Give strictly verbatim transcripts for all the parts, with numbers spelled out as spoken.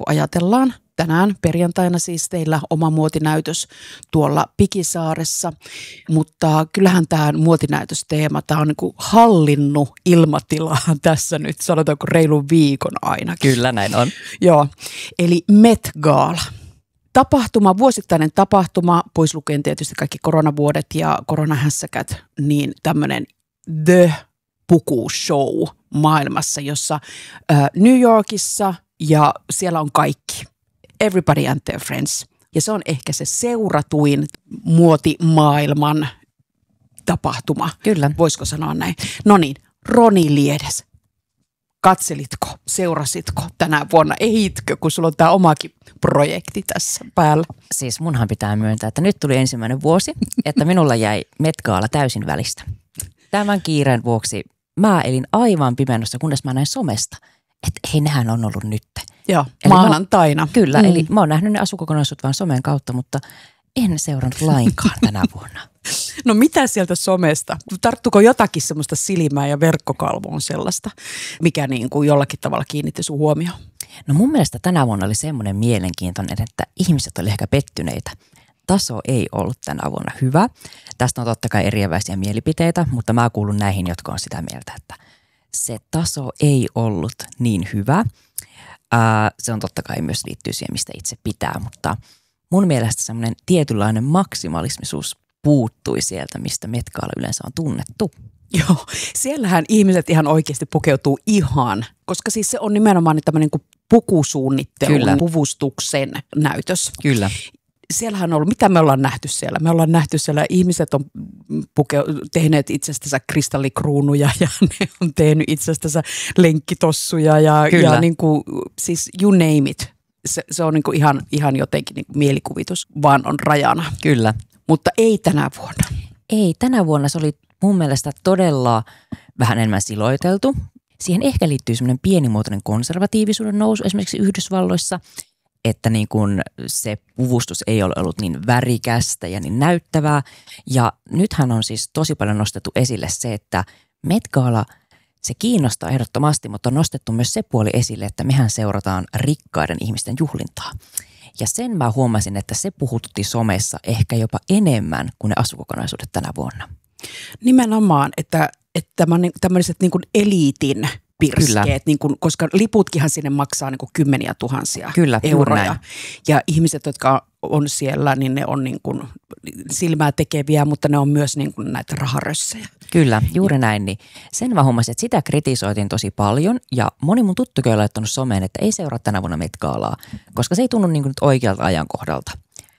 ajatellaan. Tänään perjantaina siis teillä oma muotinäytös tuolla Pikisaaressa, mutta kyllähän tämä muotinäytösteema, tämä on niin kuin hallinnut ilmatilaa tässä nyt, sanotaanko reilun viikon ainakin. Kyllä näin on. Joo, eli Met Gala. Tapahtuma, vuosittainen tapahtuma, pois lukien tietysti kaikki koronavuodet ja koronahässäkät, niin tämmöinen The Puku-show maailmassa, jossa äh, New Yorkissa ja siellä on kaikki. Everybody and their friends. Ja se on ehkä se seuratuin muotimaailman tapahtuma. Kyllä. Voisiko sanoa näin? No niin, Roni Liedes. Katselitko, seurasitko tänä vuonna? Ehitkö, kun sulla on tämä omakin projekti tässä päällä? Siis munhan pitää myöntää, että nyt tuli ensimmäinen vuosi, että minulla jäi Met Gala täysin välistä. Tämän kiireen vuoksi mä elin aivan pimennossa, kunnes mä näin somesta, että hei, nehän on ollut nyt. Joo, eli maanantaina. Mä, kyllä, mm. eli mä oon nähnyt ne asukokonaisuudet vaan somen kautta, mutta en seurannut lainkaan tänä vuonna. No mitä sieltä somesta? Tarttuko jotakin semmoista silmää ja verkkokalvoon sellaista, mikä niin kuin jollakin tavalla kiinnitti sun huomioon? No mun mielestä tänä vuonna oli semmoinen mielenkiintoinen, että ihmiset oli ehkä pettyneitä. Taso ei ollut tänä vuonna hyvä. Tästä on totta kai eriäväisiä mielipiteitä, mutta mä kuulun näihin, jotka on sitä mieltä, että se taso ei ollut niin hyvä. Ää, se on totta kai myös liittyy siihen, mistä itse pitää, mutta mun mielestä semmoinen tietynlainen maksimalismisuus puuttui sieltä, mistä Met Gala yleensä on tunnettu. Joo, siellähän ihmiset ihan oikeasti pukeutuu ihan, koska siis se on nimenomaan tämmöinen kuin pukusuunnittelun, Kyllä. puvustuksen näytös. Kyllä. Siellähän on ollut, mitä me ollaan nähty siellä? Me ollaan nähty siellä, ihmiset on puke- tehneet itsestänsä kristallikruunuja ja ne on tehnyt itsestänsä lenkkitossuja ja, ja niin kuin, siis you name it. Se, se on niin kuin ihan, ihan jotenkin niin kuin mielikuvitus, vaan on rajana. Kyllä. Mutta ei tänä vuonna. Ei, tänä vuonna se oli mun mielestä todella vähän enemmän siloiteltu. Siihen ehkä liittyy semmoinen pienimuotoinen konservatiivisuuden nousu esimerkiksi Yhdysvalloissa, että niin kun se puvustus ei ole ollut niin värikästä ja niin näyttävää. Ja nythän on siis tosi paljon nostettu esille se, että Met Gala, se kiinnostaa ehdottomasti, mutta on nostettu myös se puoli esille, että mehän seurataan rikkaiden ihmisten juhlintaa. Ja sen mä huomasin, että se puhututti somessa ehkä jopa enemmän kuin ne asukokonaisuudet tänä vuonna. Nimenomaan, että, että tämmöiset niin kuin eliitin pirskeet, niin kuin, koska liputkinhan sinne maksaa niin kuin kymmeniä tuhansia Kyllä, euroja. Ja ihmiset, jotka on siellä, niin ne on niin kuin silmää tekeviä, mutta ne on myös niin kuin näitä raharössejä. Kyllä, juuri ja. näin. Niin sen mä huomasin, että sitä kritisoitiin tosi paljon ja moni mun tuttukin on laittanut someen, että ei seuraa tänä vuonna Met Galaa, koska se ei tunnu niin kuin nyt oikealta ajankohdalta.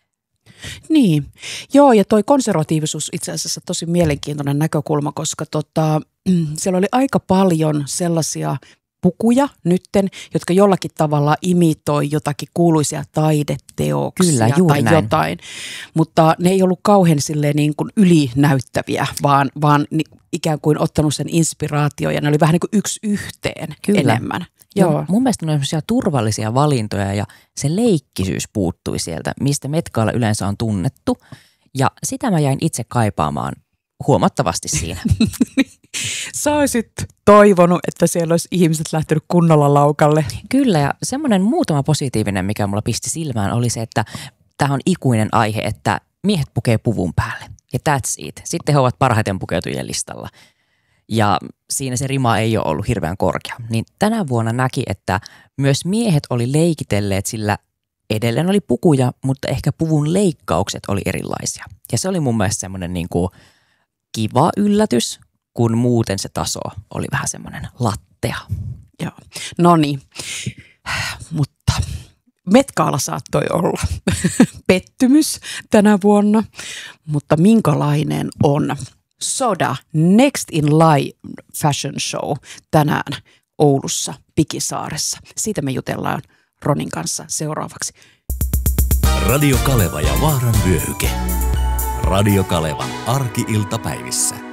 Niin, joo, ja toi konservatiivisuus itse asiassa tosi mielenkiintoinen näkökulma, koska tota, siellä oli aika paljon sellaisia pukuja nytten, jotka jollakin tavalla imitoi jotakin kuuluisia taideteoksia Kyllä, juuri tai näin. jotain, mutta ne ei ollut kauhean silleen niin kuin ylinäyttäviä, vaan, vaan ikään kuin ottanut sen inspiraatio ja ne oli vähän niin kuin yksi yhteen Kyllä. enemmän. Joo. Ja mun mielestä ne on sellaisia turvallisia valintoja ja se leikkisyys puuttui sieltä, mistä Met Gala yleensä on tunnettu. Ja sitä mä jäin itse kaipaamaan huomattavasti siinä. Sä olisit toivonut, että siellä olisi ihmiset lähtenyt kunnolla laukalle. Kyllä, ja semmoinen muutama positiivinen, mikä mulla pisti silmään, oli se, että tämä on ikuinen aihe, että miehet pukee puvun päälle. Ja that's it. Sitten he ovat parhaiten pukeutujien listalla. Ja siinä se rima ei ole ollut hirveän korkea. Niin tänä vuonna näki, että myös miehet oli leikitelleet, sillä edelleen oli pukuja, mutta ehkä puvun leikkaukset oli erilaisia. Ja se oli mun mielestä semmoinen niin kuin kiva yllätys, kun muuten se taso oli vähän semmoinen lattea. Joo, no niin, mutta Met Gala saattoi olla pettymys tänä vuonna, mutta minkälainen on Soda Next in Line Fashion Show tänään Oulussa Pikisaaressa. Siitä me jutellaan Ronin kanssa seuraavaksi. Radio Kaleva ja Vaaran vyöhyke. Radio Kaleva arki-iltapäivissä.